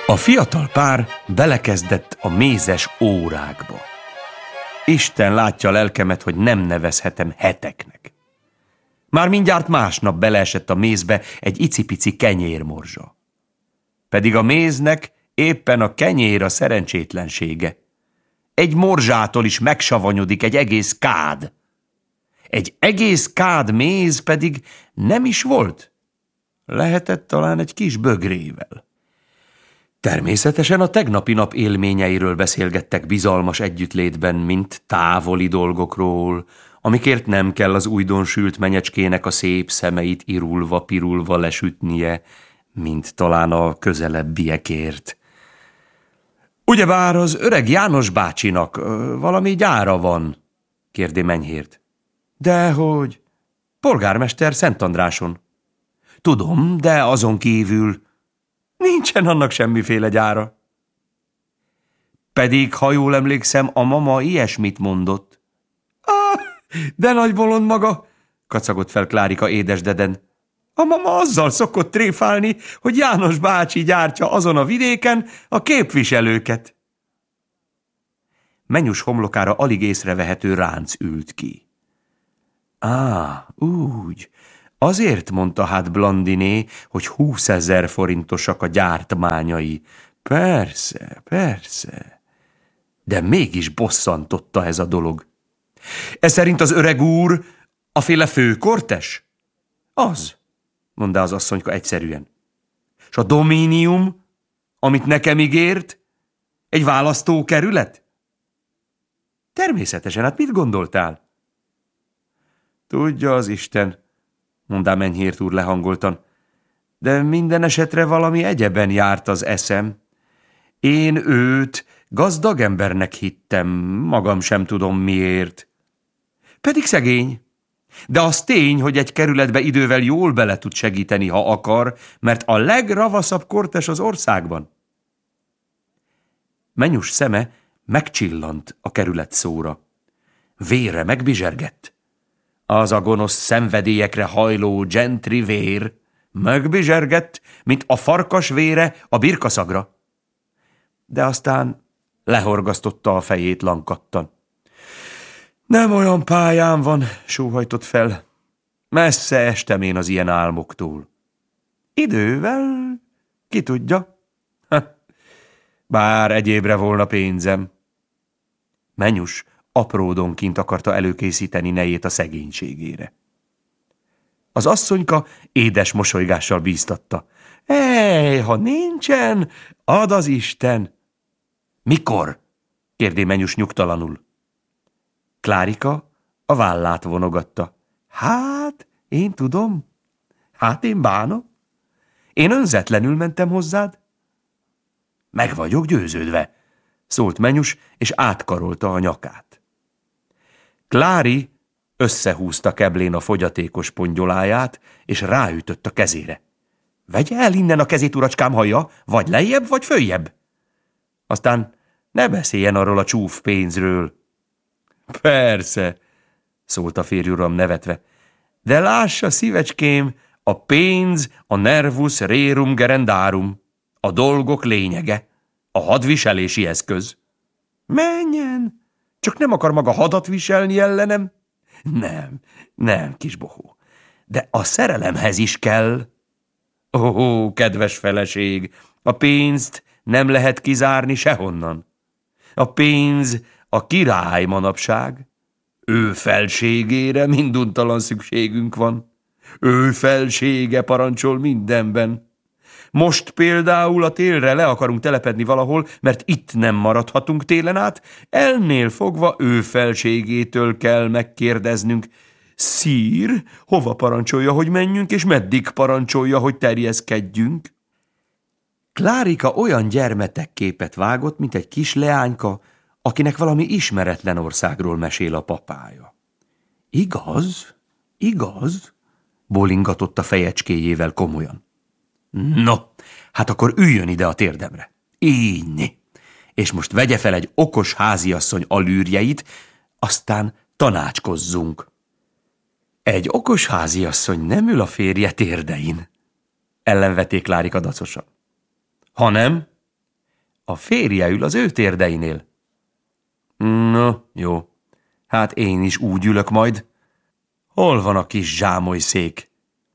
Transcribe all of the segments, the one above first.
A fiatal pár belekezdett a mézes órákba. Isten látja lelkemet, hogy nem nevezhetem heteknek. Már mindjárt másnap beleesett a mézbe egy icipici kenyérmorzsa. Pedig a méznek éppen a kenyér a szerencsétlensége. Egy morzsától is megsavanyodik egy egész kád. Egy egész kád méz pedig nem is volt. Lehetett talán egy kis bögrével. Természetesen a tegnapi nap élményeiről beszélgettek bizalmas együttlétben, mint távoli dolgokról, amikért nem kell az újdonsült menyecskének a szép szemeit irulva-pirulva lesütnie, mint talán a közelebbiekért. Ugyebár az öreg János bácsinak valami gyára van, kérdé Menyhért. Dehogy, polgármester Szentandráson. Tudom, de azon kívül nincsen annak semmiféle gyára. Pedig, ha jól emlékszem, a mama ilyesmit mondott. De nagy bolond maga, kacagott fel Klárika édesdeden. A mama azzal szokott tréfálni, hogy János bácsi gyártja azon a vidéken a képviselőket. Menyus homlokára alig észrevehető ránc ült ki. Úgy. Azért mondta hát Blandiné, hogy 20 000 forintosak a gyártmányai. Persze. De mégis bosszantotta ez a dolog. Ez szerint az öreg úr a féle főkortes? Az, mondta az asszonyka egyszerűen. S a domínium, amit nekem ígért? Egy választókerület? Természetesen, hát mit gondoltál? Tudja az Isten, mondta Menyhért úr lehangoltan, de minden esetre valami egyeben járt az eszem. Én őt gazdag embernek hittem, magam sem tudom miért. Pedig szegény. De az tény, hogy egy kerületbe idővel jól bele tud segíteni, ha akar, mert a legravaszabb kortes az országban. Menyus szeme megcsillant a kerület szóra. Vére megbizsergett. Az a gonosz szenvedélyekre hajló gentry vér megbizsergett, mint a farkas vére a birkaszagra. De aztán lehorgasztotta a fejét lankadtan. Nem olyan pályám van, sóhajtott fel. Messze estem én az ilyen álmoktól. Idővel, ki tudja? Bár egyébre volna pénzem. Menyus apródonként akarta előkészíteni nejét a szegénységére. Az asszonyka édes mosolygással bíztatta. Ha nincsen, ad az Isten. Mikor? kérdé Menyus nyugtalanul. Klárika a vállát vonogatta. Hát, én tudom. Hát én bánom. Én önzetlenül mentem hozzád. Meg vagyok győződve, szólt Menyus, és átkarolta a nyakát. Klári összehúzta keblén a fogyatékos pongyoláját, és ráütött a kezére. Vegye el innen a kezét, uracskám, hallja, vagy lejjebb, vagy följebb. Aztán ne beszéljen arról a csúf pénzről. Persze, szólt a férjuram nevetve, de lássa, szívecském, a pénz a nervus rerum gerendarum, a dolgok lényege, a hadviselési eszköz. Menjen, csak nem akar maga hadat viselni ellenem? Nem, kis bohó, de a szerelemhez is kell. Ó, kedves feleség, a pénzt nem lehet kizárni sehonnan. A pénz a király manapság. Ő felségére minduntalan szükségünk van. Ő felsége parancsol mindenben. Most például a télre le akarunk telepedni valahol, mert itt nem maradhatunk télen át, ennél fogva ő felségétől kell megkérdeznünk. Szír, hova parancsolja, hogy menjünk, és meddig parancsolja, hogy terjeszkedjünk? Klárika olyan gyermetekképet vágott, mint egy kis leányka, akinek valami ismeretlen országról mesél a papája. Igaz, bólingatott a fejecskéjével komolyan. No, hát akkor üljön ide a térdemre. Így. És most vegye fel egy okos háziasszony alűrjeit, aztán tanácskozzunk. Egy okos háziasszony nem ül a férje térdein, ellenvették Klárika dacosan. Hanem, A férje ül az ő térdeinél. No, jó. Hát én is úgy ülök majd. Hol van a kis zsámolyszék?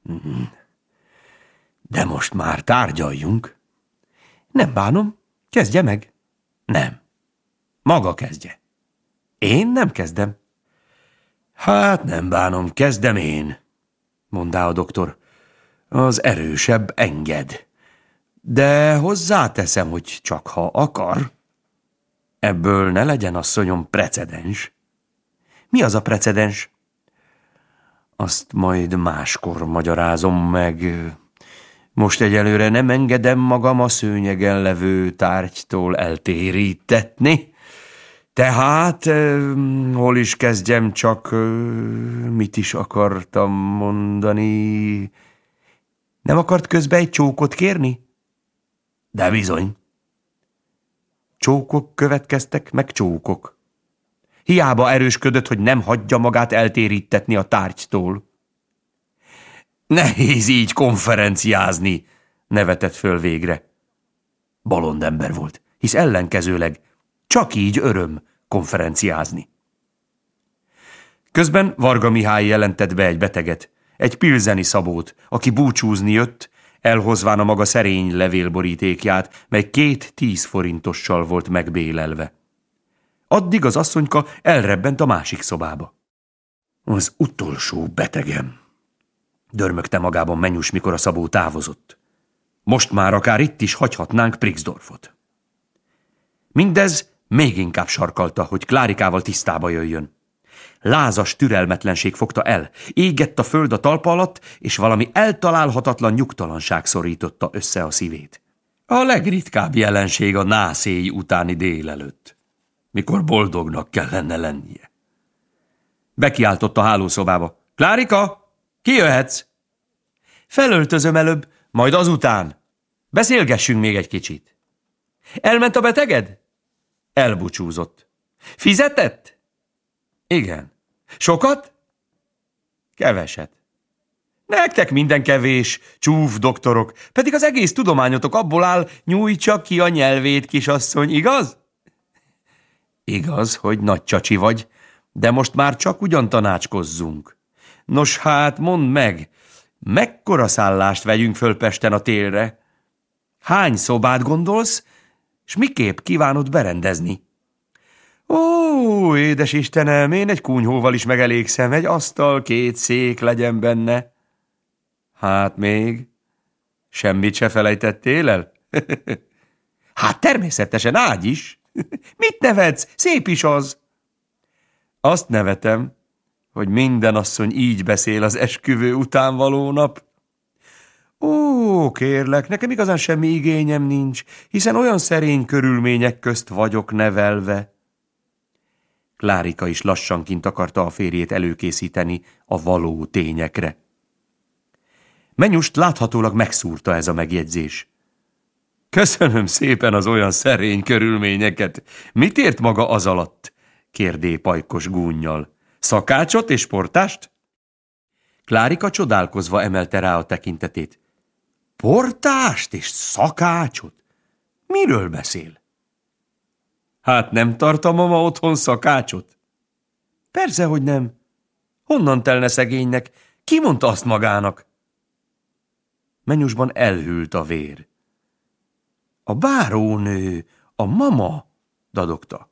De most már tárgyaljunk. Nem bánom, kezdje meg. Nem. Maga kezdje. Én nem kezdem. Hát nem bánom, kezdem én, mondá a doktor. Az erősebb enged. De hozzáteszem, hogy csak ha akar. Ebből ne legyen, asszonyom, precedens. Mi az a precedens? Azt majd máskor magyarázom meg. Most egyelőre nem engedem magam a szőnyegen levő tárgytól eltérítetni. Tehát, hol is kezdjem, csak mit is akartam mondani? Nem akart közbe egy csókot kérni? De bizony. Csókok következtek, meg csókok. Hiába erősködött, hogy nem hagyja magát eltérítetni a tárgytól. Nehéz így konferenciázni, nevetett föl végre. Bolond ember volt, hisz ellenkezőleg csak így öröm konferenciázni. Közben Varga Mihály jelentett be egy beteget, egy Pilzeni Szabót, aki búcsúzni jött, elhozván a maga szerény levélborítékját, mely 2 10 forintossal volt megbélelve. Addig az asszonyka elrebbent a másik szobába. Az utolsó betegem, dörmögte magában Menyus, mikor a Szabó távozott. Most már akár itt is hagyhatnánk Prixdorfot. Mindez még inkább sarkalta, hogy Klárikával tisztába jöjjön. Lázas türelmetlenség fogta el, égett a föld a talpa alatt, és valami eltalálhatatlan nyugtalanság szorította össze a szívét. A legritkább jelenség a nászéj utáni délelőtt, mikor boldognak kellene lennie. Bekiáltott a hálószobába. Klárika, kijöhetsz? Felöltözöm előbb, majd azután. Beszélgessünk még egy kicsit. Elment a beteged? Elbúcsúzott. Fizetett? Igen. Sokat? Keveset. Nektek minden kevés, csúf doktorok, pedig az egész tudományotok abból áll, nyújtsa ki a nyelvét, kisasszony, igaz? Igaz, hogy nagy csacsi vagy, de most már csak ugyan tanácskozzunk. Nos hát, mondd meg, mekkora szállást vegyünk föl Pesten a télre? Hány szobát gondolsz, s miképp kívánod berendezni? Ó, édes Istenem, én egy kunyhóval is megelégszem, egy asztal, 2 szék legyen benne. Hát még? Semmit se felejtettél el? Hát természetesen ágy is. Mit nevetsz? Szép is az. Azt nevetem, hogy minden asszony így beszél az esküvő után való nap. Ó, kérlek, nekem igazán semmi igényem nincs, hiszen olyan szerény körülmények közt vagyok nevelve. Klárika is lassanként akarta a férjét előkészíteni a való tényekre. Menyust láthatólag megszúrta ez a megjegyzés. Köszönöm szépen az olyan szerény körülményeket. Mit ért maga az alatt? Kérdé pajkos gúnnyal. Szakácsot és portást? Klárika csodálkozva emelte rá a tekintetét. Portást és szakácsot? Miről beszél? Hát nem tart a mama otthon szakácsot? Persze, hogy nem. Honnan telne szegénynek? Ki mondta azt magának? Menyusban elhűlt a vér. A bárónő, a mama, dadogta.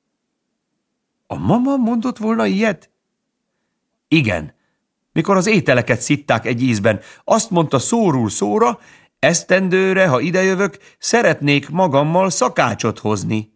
A mama mondott volna ilyet? Igen, mikor az ételeket szitták egy ízben, azt mondta szóról szóra, esztendőre, ha idejövök, szeretnék magammal szakácsot hozni.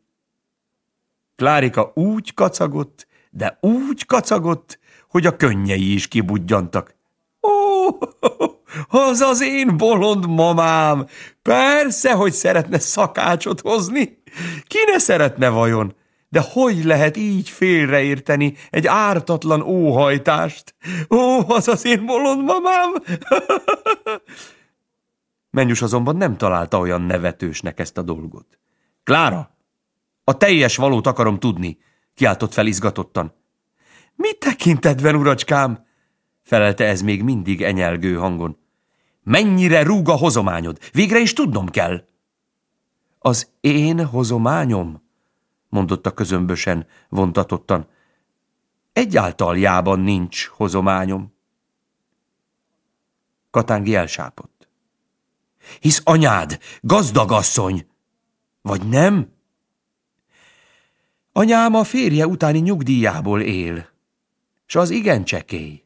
Klárika úgy kacagott, de úgy kacagott, hogy a könnyei is kibudjantak. Ó, az az én bolond mamám! Persze, hogy szeretne szakácsot hozni. Ki ne szeretne vajon? De hogy lehet így félreérteni egy ártatlan óhajtást? Ó, az az én bolond mamám! Menyus azonban nem találta olyan nevetősnek ezt a dolgot. Klára! A teljes valót akarom tudni, kiáltott fel izgatottan. Mi tekintetben, uracskám? Felelte ez még mindig enyelgő hangon. Mennyire rúg a hozományod? Végre is tudnom kell. Az én hozományom, mondotta közömbösen, vontatottan. Egyáltaljában nincs hozományom. Katángi elsápadt. Hisz anyád gazdagasszony, vagy nem? Anyám a férje utáni nyugdíjából él, s az igen csekély.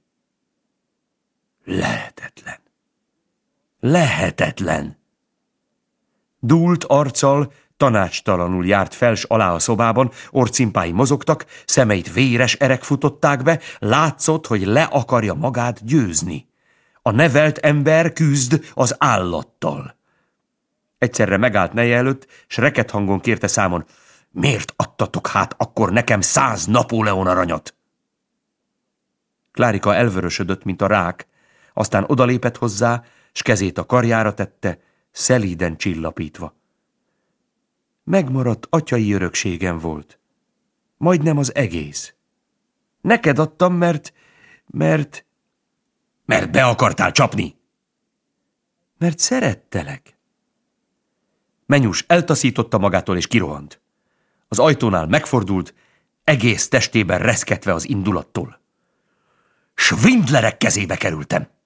Lehetetlen. Lehetetlen. Dúlt arccal, tanácstalanul járt fels alá a szobában, orcimpái mozogtak, szemeit véres erek futották be, látszott, hogy le akarja magát győzni. A nevelt ember küzd az állattal. Egyszerre megállt neje előtt, s reket hangon kérte számon, miért adtatok hát akkor nekem 100 Napóleon aranyat? Klárika elvörösödött, mint a rák, aztán odalépett hozzá, s kezét a karjára tette, szelíden csillapítva. Megmaradt atyai örökségem volt. Majdnem az egész. Neked adtam, mert be akartál csapni. Mert szerettelek. Menyus eltaszította magától és kirohant. Az ajtónál megfordult, egész testében reszketve az indulattól. Svindlerek kezébe kerültem.